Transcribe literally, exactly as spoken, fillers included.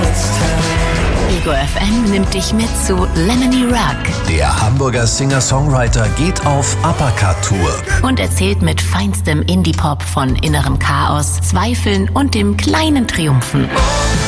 Ego F M nimmt dich mit zu Lemony Rock. Der Hamburger Singer-Songwriter geht auf Uppercut-Tour Und erzählt mit feinstem Indie-Pop von innerem Chaos, Zweifeln und dem kleinen Triumphen.